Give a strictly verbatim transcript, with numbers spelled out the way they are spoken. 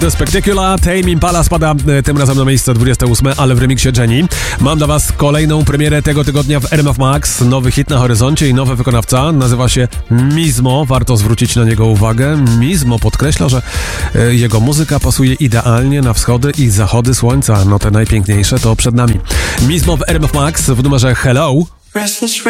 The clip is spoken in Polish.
The Spectacular, Tame Impala spada tym razem na miejsce dwudzieste ósme, ale w remiksie Jenny. Mam dla was kolejną premierę tego tygodnia w R M F Max. Nowy hit na horyzoncie i nowy wykonawca. Nazywa się Mizmo. Warto zwrócić na niego uwagę. Mizmo podkreśla, że jego muzyka pasuje idealnie na wschody i zachody słońca. No te najpiękniejsze to przed nami. Mizmo w R M F Max w numerze Hello.